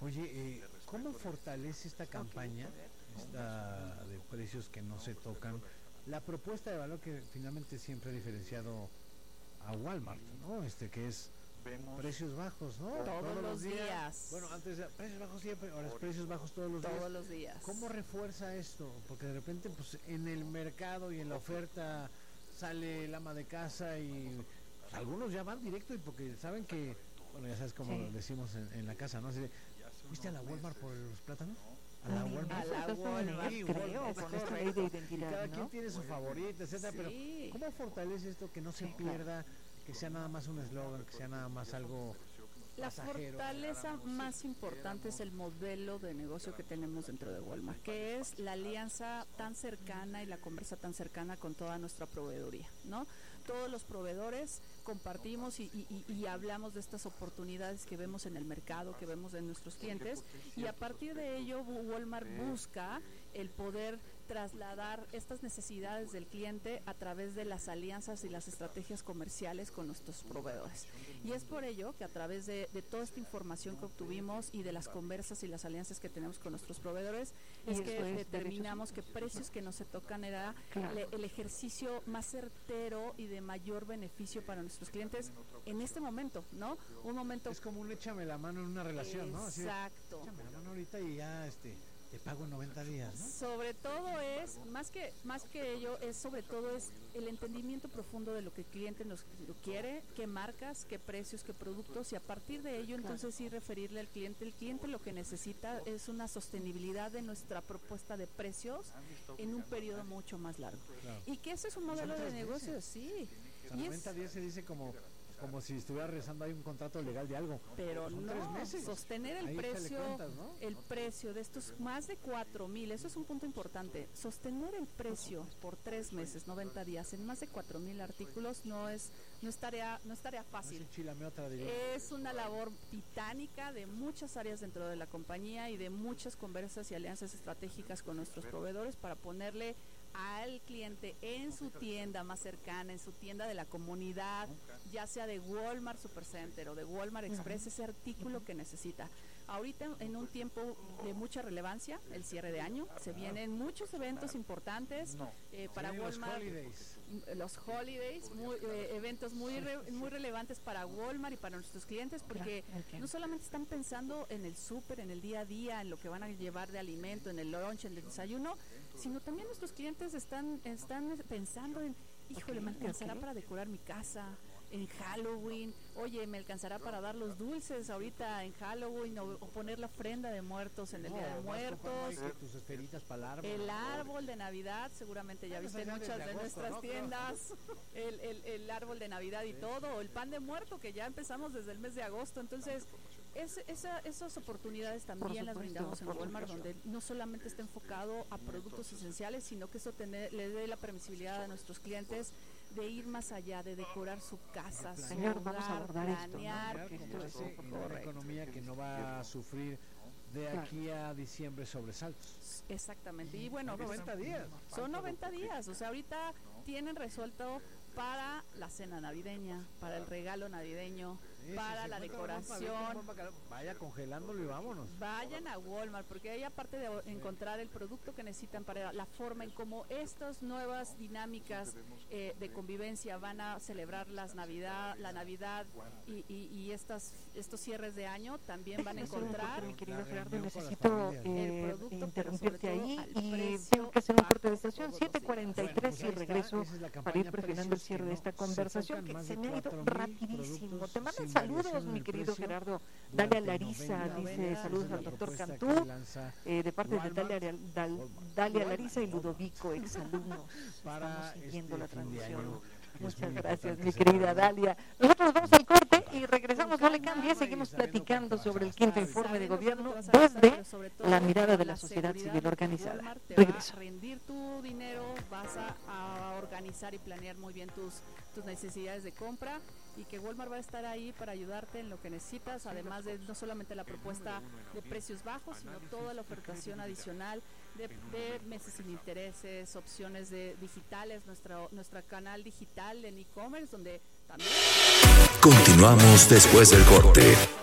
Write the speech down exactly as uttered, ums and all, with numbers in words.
Oye, eh, ¿cómo fortalece esta campaña, esta de precios que no se tocan, la propuesta de valor que finalmente siempre ha diferenciado a Walmart, ¿no? Este que es precios bajos, ¿no? Todos, todos los días. días. Bueno, antes de precios bajos siempre, ahora es precios bajos todos los días. Todos los días. ¿Cómo refuerza esto? Porque de repente, pues, en el mercado y en la oferta sale el ama de casa y pues, algunos ya van directo y porque saben que, bueno, ya sabes cómo sí. decimos en, en la casa, ¿no? Así de, ¿fuiste a la Walmart por los plátanos? A la Walmart. A la Walmart, sí, creo, con esta ley de identidad, y cada ¿no? quien tiene su favorita, etcétera, sí. Pero ¿cómo fortalece esto que no se sí, pierda? Claro. Que sea nada más un eslogan, que sea nada más algo La pasajero. Fortaleza más importante es el modelo de negocio que tenemos dentro de Walmart, que es la alianza tan cercana y la conversa tan cercana con toda nuestra proveeduría, ¿no? Todos los proveedores compartimos y, y, y hablamos de estas oportunidades que vemos en el mercado, que vemos en nuestros clientes, y a partir de ello Walmart busca el poder trasladar estas necesidades del cliente a través de las alianzas y las estrategias comerciales con nuestros proveedores. Y es por ello que a través de, de toda esta información que obtuvimos y de las conversas y las alianzas que tenemos con nuestros proveedores, es que es determinamos que precios que no se tocan era claro. le, el ejercicio más certero y de mayor beneficio para nuestros clientes en este momento, ¿no? Un momento... Es como un échame la mano en una relación, Exacto. ¿no? Así de, Exacto. Échame la mano ahorita y ya, este... te pago en noventa días, ¿no? Sobre todo es, más que más que ello, es sobre todo es el entendimiento profundo de lo que el cliente nos lo quiere, qué marcas, qué precios, qué productos, y a partir de ello, entonces sí referirle al cliente. El cliente lo que necesita es una sostenibilidad de nuestra propuesta de precios en un periodo mucho más largo. Claro. Y que ese es un modelo de negocio, sí. O sea, noventa días se dice como... como si estuviera rezando ahí un contrato legal de algo. Pero no, tres meses. Sostener el ahí precio, cuentas, ¿no? el precio de estos más de cuatro mil, eso es un punto importante. Sostener el precio por tres meses, noventa días, en más de cuatro mil artículos no es no es tarea no es tarea fácil. No es, otra, es una labor titánica de muchas áreas dentro de la compañía y de muchas conversas y alianzas estratégicas con nuestros proveedores para ponerle al cliente en su tienda más cercana, en su tienda de la comunidad, ya sea de Walmart Supercenter o de Walmart Express, ese artículo que necesita. Ahorita en un tiempo de mucha relevancia, el cierre de año, se vienen muchos eventos importantes eh, para sí, Walmart. Los holidays, los holidays muy, eh, eventos muy re, muy relevantes para Walmart y para nuestros clientes, porque no solamente están pensando en el súper, en el día a día, en lo que van a llevar de alimento, en el lunch, en el desayuno, sino también nuestros clientes están están pensando en, híjole, ¿me alcanzará para decorar mi casa en Halloween? Oye, ¿me alcanzará para dar los dulces ahorita en Halloween o, o poner la ofrenda de muertos en el no, Día de Muertos? Tus esferitas para el árbol. El árbol de Navidad, seguramente ya viste en muchas de, de nuestras ¿no? tiendas, el, el, el árbol de Navidad y sí. todo, o el pan de muerto que ya empezamos desde el mes de agosto. Entonces, es, esa, esas oportunidades también las brindamos en Walmart, donde no solamente está enfocado a productos esenciales, sino que eso tener, le dé la permisibilidad a nuestros clientes de ir más allá, de decorar su casa, su Señor, hogar, vamos a abordar planear. Esto, ¿no? Esto es una economía que no va a sufrir de aquí a diciembre sobresaltos. Exactamente. Y bueno, son noventa días. Son noventa días. O sea, ahorita tienen resuelto para la cena navideña, para el regalo navideño, sí, para sí, la decoración. Vaya congelándolo y vámonos. Vayan a Walmart, porque ahí aparte de encontrar el producto que necesitan para la forma en cómo estas nuevas dinámicas eh, de convivencia van a celebrar las Navidad, la Navidad y, y, y estas estos cierres de año, también van a encontrar. Mi querido Gerardo, necesito eh, producto, interrumpirte ahí y tengo que hacer un corte de estación, siete cuarenta y tres y regreso para ir perfilando el cierre de esta conversación que se me ha ido rapidísimo. Te mandan saludos, mi querido Gerardo. Dalia Larisa dice saludos al doctor Cantú, eh, de parte de Dalia, Dal, Dalia Larisa y Ludovico, exalumnos. Estamos siguiendo la transmisión. Muchas gracias, mi querida Dalia. Nosotros vamos al corte y regresamos, no le cambie, seguimos platicando sobre el quinto informe de gobierno desde la mirada de la sociedad civil organizada. Regreso. A rendir tu dinero, vas a, a organizar y planear muy bien tus, tus necesidades de compra, y que Walmart va a estar ahí para ayudarte en lo que necesitas, además de no solamente la propuesta de precios bajos, sino toda la ofertación adicional de, de meses sin intereses, opciones de digitales, nuestro, nuestro canal digital en e-commerce, donde también... Continuamos después del corte.